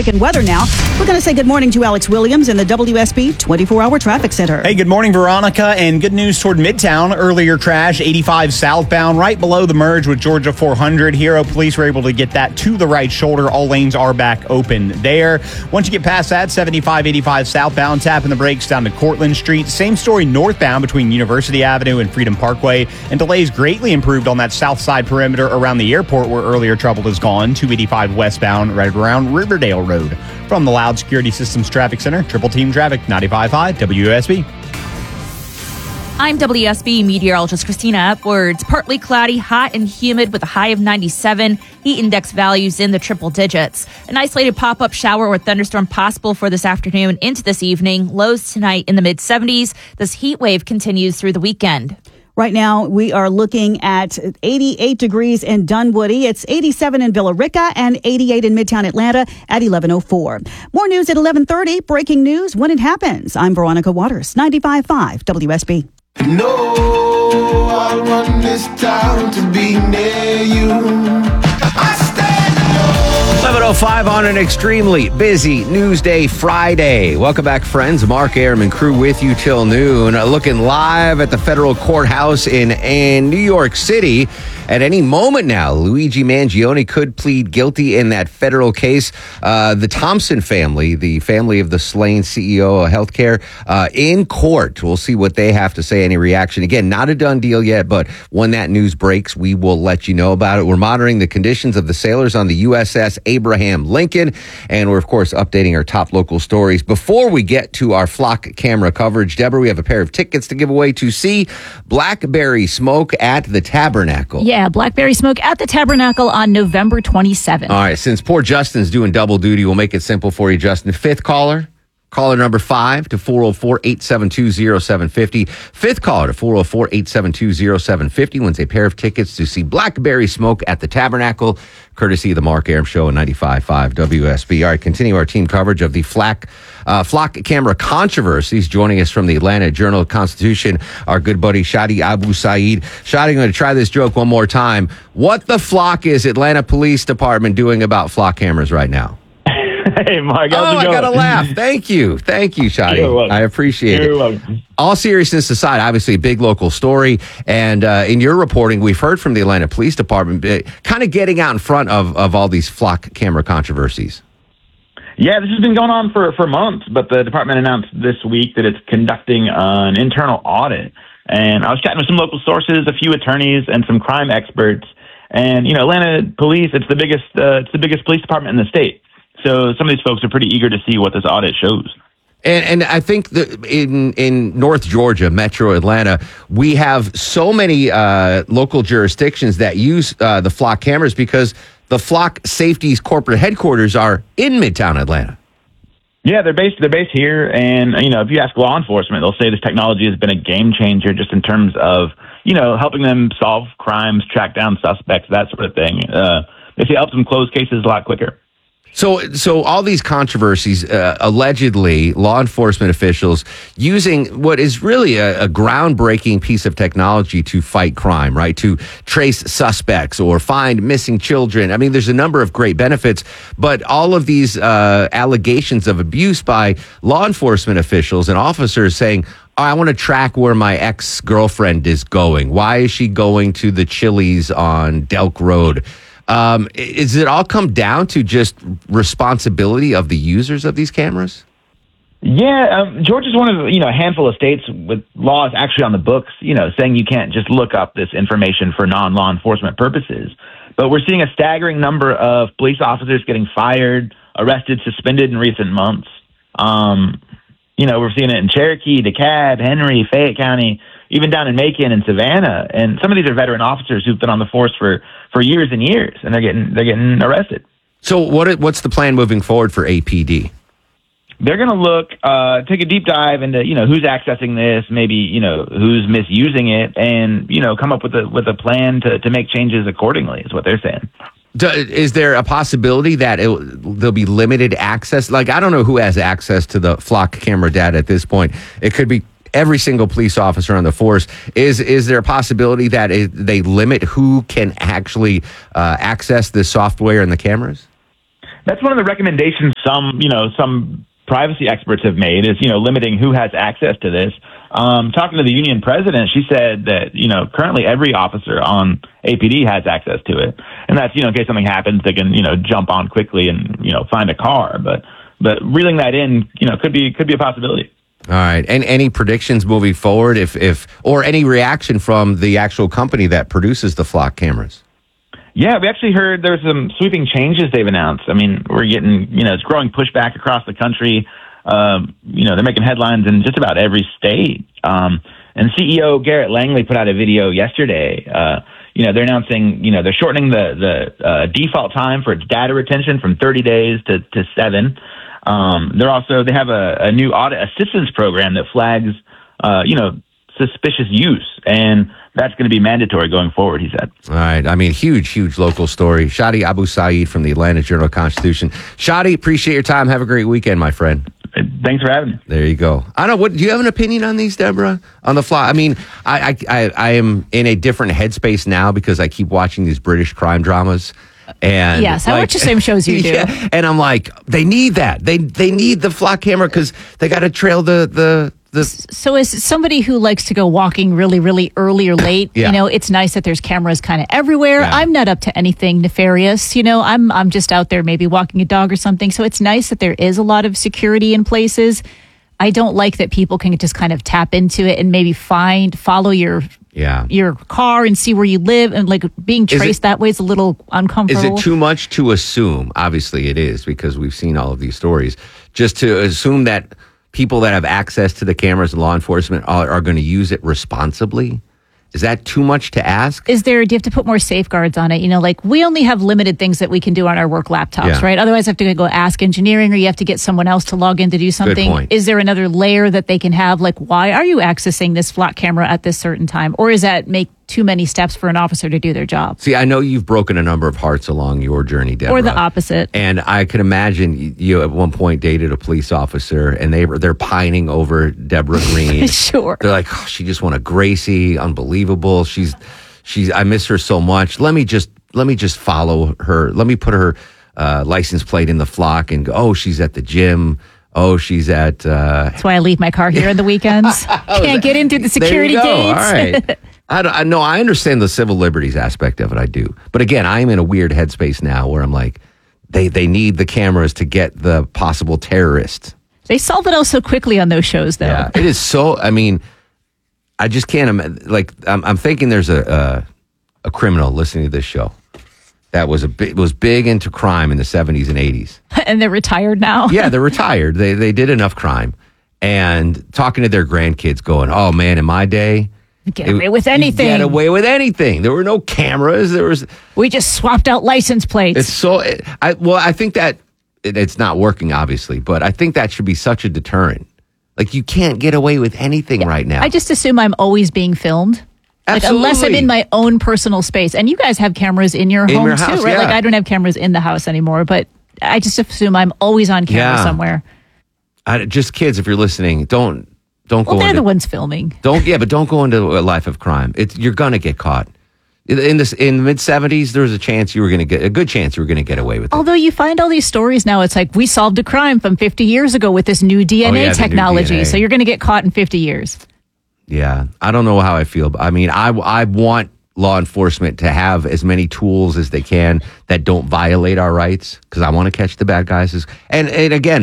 and weather now. We're going to say good morning to Alex Williams in the WSB 24-hour traffic center. Hey, good morning, Veronica, and good news toward Midtown. Earlier crash, 85 southbound, right below the merge with Georgia 400. Hero police were able to get that to the right shoulder. All lanes are back open there. Once you get past that, 75, 85 southbound, tapping the brakes down to Cortlandt Street. Same story northbound between University Avenue and Freedom Parkway. And delays greatly improved on that south side perimeter around the airport where earlier trouble is gone. 285 westbound, right around Riverdale Road. From the Loud Security Systems Traffic Center, Triple Team Traffic, 95.5 WSB. I'm WSB meteorologist Christina Upwards. Partly cloudy, hot and humid with a high of 97. Heat index values in the triple digits. An isolated pop-up shower or thunderstorm possible for this afternoon into this evening. Lows tonight in the mid-70s. This heat wave continues through the weekend. Right now, we are looking at 88 degrees in Dunwoody. It's 87 in Villa Rica and 88 in Midtown Atlanta at 11:04. More news at 11:30. Breaking news when it happens. I'm Veronica Waters, 95.5 WSB. No, I want this town to be near you. 11:05 on an extremely busy News Day Friday. Welcome back, friends. Mark Arum and crew with you till noon. Looking live at the federal courthouse in New York City. At any moment now, Luigi Mangione could plead guilty in that federal case. The Thompson family, the family of the slain CEO of healthcare, in court. We'll see what they have to say. Any reaction? Again, not a done deal yet, but when that news breaks, we will let you know about it. We're monitoring the conditions of the sailors on the USS Abraham Lincoln, and we're, of course, updating our top local stories. Before we get to our flock camera coverage, Deborah, we have a pair of tickets to give away to see Blackberry Smoke at the Tabernacle. Yeah, Blackberry Smoke at the Tabernacle on November 27th. All right, since poor Justin's doing double duty, we'll make it simple for you, Justin. Fifth caller, caller number 5 to 404-872-0750. Fifth caller to 404-872-0750 wins a pair of tickets to see Blackberry Smoke at the Tabernacle, courtesy of the Mark Arum Show on 95.5 WSB. All right, continue our team coverage of the flock camera controversies. Joining us from the Atlanta Journal-Constitution, our good buddy Shadi Abu Saeed. Shadi, I'm going to try this joke one more time. What the flock is Atlanta Police Department doing about flock cameras right now? Hey, Mark, how's it I going? got to laugh. Thank you, Shadi. I appreciate it. You're welcome. All seriousness aside, obviously a big local story. And in your reporting, we've heard from the Atlanta Police Department kind of getting out in front of all these flock camera controversies. Yeah, this has been going on for months, but the department announced this week that it's conducting an internal audit. And I was chatting with some local sources, a few attorneys, and some crime experts. And, you know, Atlanta Police, it's the biggest police department in the state. So some of these folks are pretty eager to see what this audit shows. And I think that in North Georgia, Metro Atlanta, we have so many local jurisdictions that use the flock cameras because the Flock Safety's corporate headquarters are in Midtown Atlanta. Yeah, they're based here, and you know, if you ask law enforcement, they'll say this technology has been a game changer just in terms of, you know, helping them solve crimes, track down suspects, that sort of thing. They say it helps them close cases a lot quicker. So all these controversies, allegedly law enforcement officials using what is really a groundbreaking piece of technology to fight crime, right? To trace suspects or find missing children. I mean, there's a number of great benefits, but all of these allegations of abuse by law enforcement officials and officers saying, I want to track where my ex-girlfriend is going. Why is she going to the Chili's on Delk Road? Is it all come down to just responsibility of the users of these cameras? Yeah, Georgia's one of, you know, a handful of states with laws actually on the books, you know, saying you can't just look up this information for non-law enforcement purposes. But we're seeing a staggering number of police officers getting fired, arrested, suspended in recent months. You know, we're seeing it in Cherokee, DeKalb, Henry, Fayette County, even down in Macon and Savannah. And some of these are veteran officers who've been on the force for years and years, and they're getting arrested. So what's the plan moving forward for APD? They're going to look, take a deep dive into, you know, who's accessing this, maybe, you know, who's misusing it, and, you know, come up with a plan to make changes accordingly, is what they're saying. Is there a possibility that there'll be limited access? Like, I don't know who has access to the flock camera data at this point. It could be every single police officer on the force. Is there a possibility that they limit who can actually access the software and the cameras? That's one of the recommendations some privacy experts have made is, limiting who has access to this. Talking to the union president, she said that, currently every officer on APD has access to it. And that's, in case something happens, they can, jump on quickly and, find a car. But reeling that in, could be a possibility. All right. And any predictions moving forward or any reaction from the actual company that produces the flock cameras? Yeah, we actually heard there's some sweeping changes they've announced. I mean, we're getting, it's growing pushback across the country. They're making headlines in just about every state. And CEO Garrett Langley put out a video yesterday. They're announcing, they're shortening the default time for its data retention from 30 days to 7. They have a new audit assistance program that flags, suspicious use, and that's going to be mandatory going forward, he said. All right. I mean, huge local story. Shadi Abu Saeed from the Atlanta Journal-Constitution. Shadi, appreciate your time. Have a great weekend, my friend. Thanks for having me. There you go. I don't know. Do you have an opinion on these, Deborah? On the fly? I mean, I am in a different headspace now because I keep watching these British crime dramas. And yes, I watch the same shows you do. Yeah, and I'm like, they need that. They need the flock camera because they got to trail the. So as somebody who likes to go walking really, really early or late, Yeah. It's nice that there's cameras kind of everywhere. Yeah. I'm not up to anything nefarious. I'm just out there maybe walking a dog or something. So it's nice that there is a lot of security in places. I don't like that people can just kind of tap into it and maybe follow your car and see where you live, and like being traced that way is a little uncomfortable. Is it too much to assume? Obviously it is, because we've seen all of these stories. Just to assume that people that have access to the cameras and law enforcement are going to use it responsibly? Is that too much to ask? Do you have to put more safeguards on it? Like we only have limited things that we can do on our work laptops, Yeah. right? Otherwise, I have to go ask engineering, or you have to get someone else to log in to do something. point. Is there another layer that they can have? Like, why are you accessing this flock camera at this certain time? Or is that make too many steps for an officer to do their job? See, I know you've broken a number of hearts along your journey, Deborah. Or the opposite. And I can imagine you at one point dated a police officer, and they're pining over Deborah Green. Sure. They're like, oh, she just won a Gracie, unbelievable. She's. I miss her so much. Let me just follow her. Let me put her license plate in the flock and go. Oh, she's at the gym. Oh, she's at. That's why I leave my car here on the weekends. Can't get into the security there you go. gates. All right. I understand the civil liberties aspect of it. I do. But again, I'm in a weird headspace now where I'm like, they need the cameras to get the possible terrorists. They solve it all so quickly on those shows, though. Yeah, it is so. I mean, I just can't imagine. Like, I'm thinking there's a criminal listening to this show that was big into crime in the 70s and 80s. And they're retired now. Yeah, they're retired. They did enough crime, and talking to their grandkids, going, "Oh man, in my day." Get away with anything. Get away with anything. There were no cameras. We just swapped out license plates. It's so. I think that it's not working, obviously, but I think that should be such a deterrent. Like, you can't get away with anything right now. I just assume I'm always being filmed. Like, unless I'm in my own personal space. And you guys have cameras in your home house, too, right? yeah. Like, I don't have cameras in the house anymore, but I just assume I'm always on camera somewhere. Just kids, if you're listening, don't go. Well, they're the ones filming. But don't go into a life of crime. You're gonna get caught. In the mid 70s, there was a good chance you were gonna get away with it. Although you find all these stories now, it's like we solved a crime from 50 years ago with this new DNA technology. New DNA. So you're going to get caught in 50 years. Yeah, I don't know how I feel. I mean, I want law enforcement to have as many tools as they can that don't violate our rights, because I want to catch the bad guys. And again,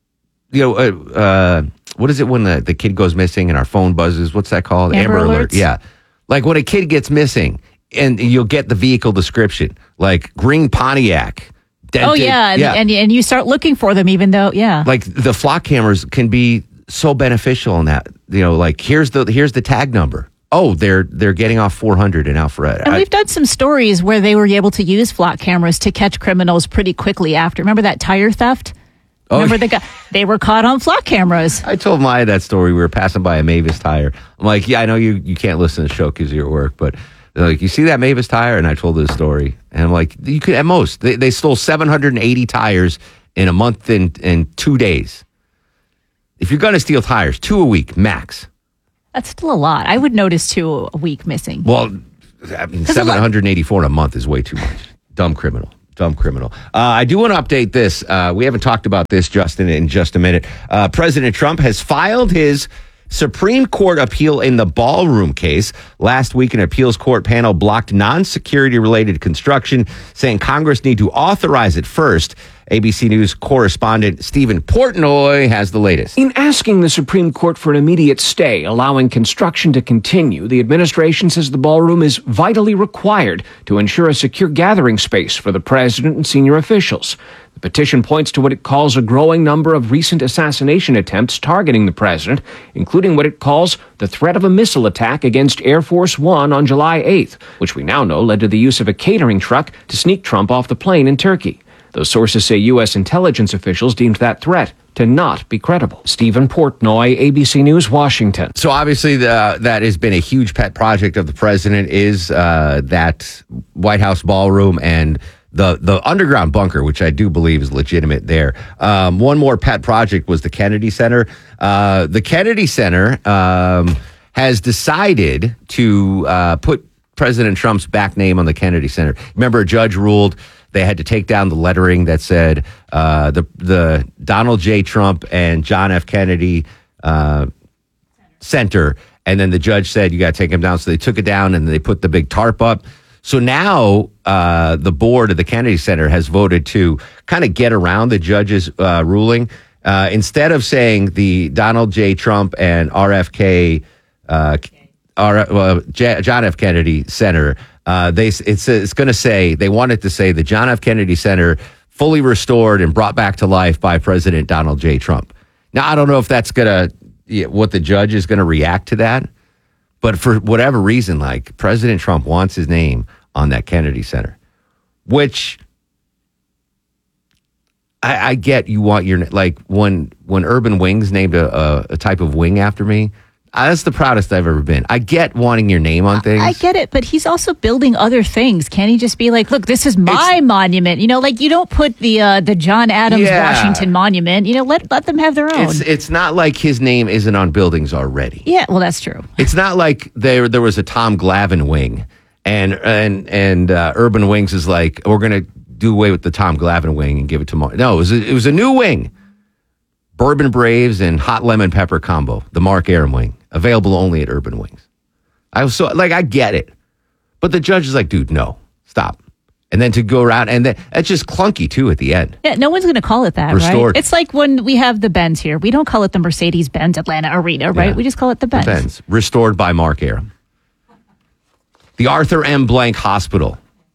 what is it when the kid goes missing and our phone buzzes? What's that called? Amber Alerts? Yeah. Like when a kid gets missing and you'll get the vehicle description, like green Pontiac. Dented, Oh, yeah. And you start looking for them, even though, yeah. Like the flock cameras can be so beneficial in that, like here's the tag number. Oh, they're getting off 400 in Alpharetta. And we've done some stories where they were able to use flock cameras to catch criminals pretty quickly after. Remember that tire theft? Remember they were caught on flock cameras. I told Maya that story. We were passing by a Mavis tire. I'm like, yeah, I know you can't listen to the show because you're at work, but they're like, you see that Mavis tire? And I told her the story. And I'm like, you could, at most, they stole 780 tires in a month and 2 days. If you're going to steal tires, 2 a week, max. That's still a lot. I would notice 2 a week missing. Well, I mean, 784 in a month is way too much. Dumb criminal. Dumb criminal. I do want to update this. We haven't talked about this, Justin, in just a minute. President Trump has filed his Supreme Court appeal in the ballroom case. Last week, an appeals court panel blocked non-security related construction, saying Congress need to authorize it first. ABC News correspondent Stephen Portnoy has the latest. In asking the Supreme Court for an immediate stay, allowing construction to continue, the administration says the ballroom is vitally required to ensure a secure gathering space for the president and senior officials. The petition points to what it calls a growing number of recent assassination attempts targeting the president, including what it calls the threat of a missile attack against Air Force One on July 8th, which we now know led to the use of a catering truck to sneak Trump off the plane in Turkey. Those sources say U.S. intelligence officials deemed that threat to not be credible. Stephen Portnoy, ABC News, Washington. So obviously that has been a huge pet project of the president is that White House ballroom and the underground bunker, which I do believe is legitimate there. One more pet project was the Kennedy Center. The Kennedy Center has decided to put President Trump's back name on the Kennedy Center. Remember, a judge ruled they had to take down the lettering that said the Donald J. Trump and John F. Kennedy Center. And then the judge said, you got to take them down. So they took it down and they put the big tarp up. So now the board of the Kennedy Center has voted to kind of get around the judge's ruling. Instead of saying the Donald J. Trump and RFK, John F. Kennedy Center, it's going to say, they wanted to say the John F. Kennedy Center fully restored and brought back to life by President Donald J. Trump. Now, I don't know if that's what the judge is going to react to that. But for whatever reason, like President Trump wants his name on that Kennedy Center, which I get. You want your, like when Urban Wings named a type of wing after me. That's the proudest I've ever been. I get wanting your name on things. I get it, but he's also building other things. Can't he just be like, look, this is my monument? You know, like you don't put the John Adams Washington Monument. You know, let them have their own. It's not like his name isn't on buildings already. Yeah, well, that's true. It's not like there was a Tom Glavine wing, and Urban Wings is like, we're going to do away with the Tom Glavine wing and give it to Mark. No, it was a new wing. Bourbon Braves and hot lemon pepper combo, the Mark Arum wing, available only at Urban Wings. I get it. But the judge is like, dude, no, stop. And then to go around, and then it's just clunky too at the end. Yeah, no one's going to call it that, Restored. Right? It's like when we have the Benz here. We don't call it the Mercedes-Benz Atlanta Arena, right? Yeah. We just call it the Benz. The Benz, restored by Mark Arum. The Arthur M. Blank Hospital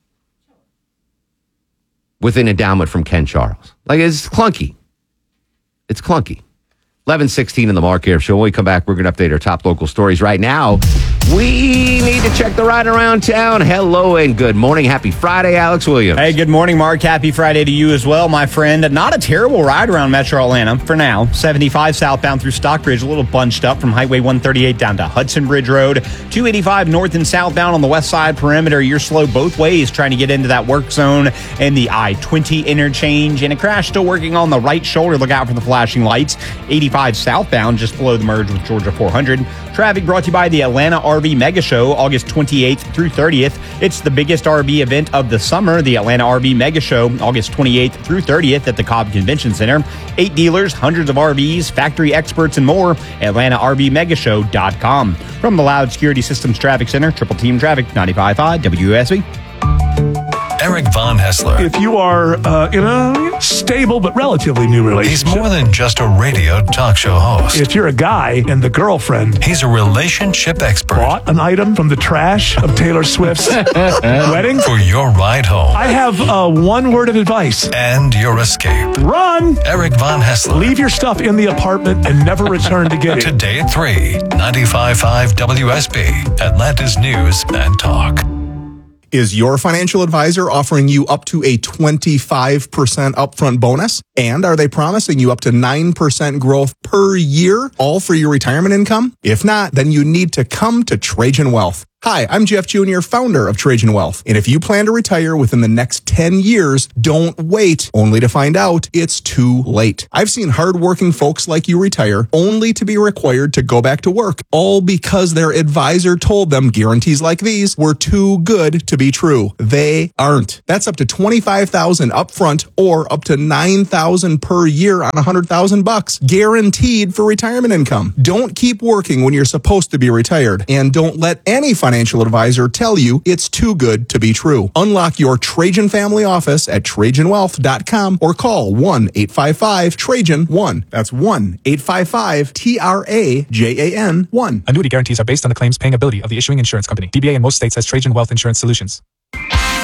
with an endowment from Ken Charles. Like, it's clunky. It's clunky. 11:16 in the Mark Arum Show. When we come back, we're going to update our top local stories. Right now, we need to check the ride around town. Hello and good morning. Happy Friday, Alex Williams. Hey, good morning, Mark. Happy Friday to you as well, my friend. Not a terrible ride around Metro Atlanta for now. 75 southbound through Stockbridge, a little bunched up from Highway 138 down to Hudson Bridge Road. 285 north and southbound on the west side perimeter. You're slow both ways trying to get into that work zone and the I-20 interchange. And a crash still working on the right shoulder. Look out for the flashing lights. 85 southbound just below the merge with Georgia 400. Traffic brought to you by the Atlanta RV Mega Show, August 28th through 30th. It's the biggest RV event of the summer, the Atlanta RV Mega Show, August 28th through 30th at the Cobb Convention Center. 8 dealers, hundreds of RVs, factory experts, and more. AtlantaRVMegaShow.com. From the Loud Security Systems Traffic Center, Triple Team Traffic, 95.5 WSB. Eric Von Hessler. If you are in a stable but relatively new relationship. He's more than just a radio talk show host. If you're a guy and the girlfriend. He's a relationship expert. Bought an item from the trash of Taylor Swift's wedding. For your ride home. I have one word of advice. And your escape. Run! Eric Von Hessler. Leave your stuff in the apartment and never return to get it. Today at 3, 95.5 WSB, Atlanta's News and Talk. Is your financial advisor offering you up to a 25% upfront bonus? And are they promising you up to 9% growth per year, all for your retirement income? If not, then you need to come to Trajan Wealth. Hi, I'm Jeff Jr., founder of Trajan Wealth. And if you plan to retire within the next 10 years, don't wait only to find out it's too late. I've seen hardworking folks like you retire only to be required to go back to work, all because their advisor told them guarantees like these were too good to be true. They aren't. That's up to $25,000 upfront or up to $9,000 per year on $100,000 guaranteed for retirement income. Don't keep working when you're supposed to be retired, and don't let any financial advisor tell you it's too good to be true. Unlock your Trajan family office at TrajanWealth.com or call 1-855-TRAJAN-1. That's 1-855-TRAJAN-1. Annuity guarantees are based on the claims paying ability of the issuing insurance company. DBA in most states has Trajan Wealth Insurance Solutions.